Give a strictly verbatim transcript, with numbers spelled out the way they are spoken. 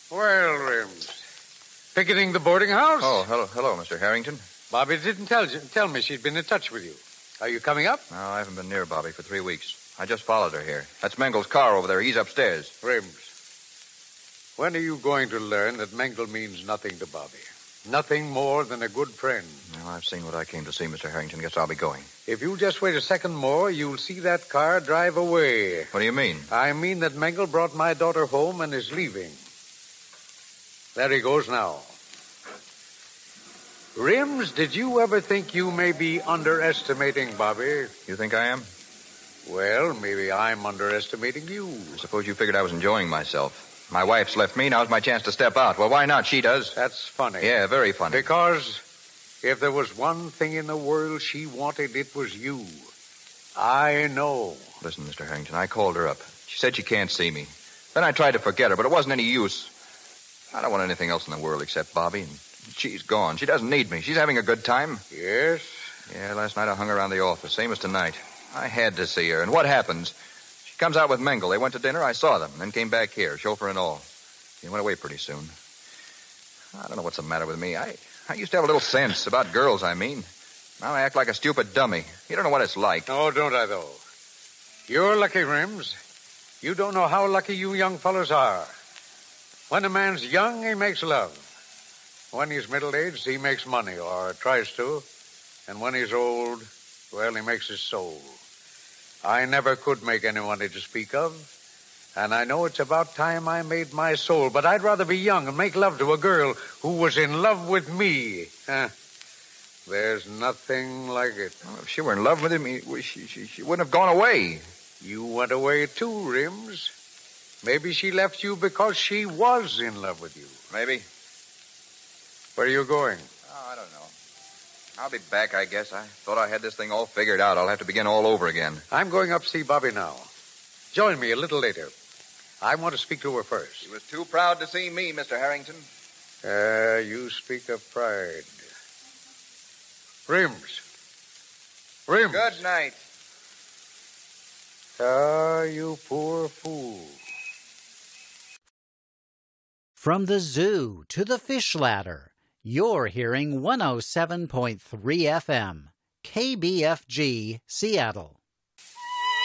Well, Rims. Picketing the boarding house? Oh, hello, hello, Mister Harrington. Bobby didn't tell you, tell me she'd been in touch with you. Are you coming up? No, I haven't been near Bobby for three weeks. I just followed her here. That's Mengel's car over there. He's upstairs. Rims, when are you going to learn that Mengel means nothing to Bobby? Nothing more than a good friend. Well, I've seen what I came to see, Mister Harrington. Guess I'll be going. If you'll just wait a second more, you'll see that car drive away. What do you mean? I mean that Mengel brought my daughter home and is leaving. There he goes now. Rims, did you ever think you may be underestimating Bobby? You think I am? Well, maybe I'm underestimating you. I suppose you figured I was enjoying myself. My wife's left me. Now's my chance to step out. Well, why not? She does. That's funny. Yeah, very funny. Because if there was one thing in the world she wanted, it was you. I know. Listen, Mister Harrington, I called her up. She said she can't see me. Then I tried to forget her, but it wasn't any use. I don't want anything else in the world except Bobby, and she's gone. She doesn't need me. She's having a good time. Yes? Yeah, last night I hung around the office, same as tonight. I had to see her, and what happens? She comes out with Mengel. They went to dinner. I saw them, and then came back here, chauffeur and all. He went away pretty soon. I don't know what's the matter with me. I, I used to have a little sense about girls, I mean. Now I act like a stupid dummy. You don't know what it's like. Oh, don't I, though? You're lucky, Rims. You don't know how lucky you young fellows are. When a man's young, he makes love. When he's middle-aged, he makes money, or tries to. And when he's old, well, he makes his soul. I never could make anybody to speak of. And I know it's about time I made my soul. But I'd rather be young and make love to a girl who was in love with me. Huh. There's nothing like it. Well, if she were in love with him, he, she, she, she wouldn't have gone away. You went away too, Rims. Maybe she left you because she was in love with you. Maybe. Where are you going? Oh, I don't know. I'll be back, I guess. I thought I had this thing all figured out. I'll have to begin all over again. I'm going up to see Bobby now. Join me a little later. I want to speak to her first. She was too proud to see me, Mister Harrington. Uh, you speak of pride. Rims. Rims. Good night. Ah, you poor fool. From the zoo to the fish ladder, you're hearing one oh seven point three F M, K B F G, Seattle.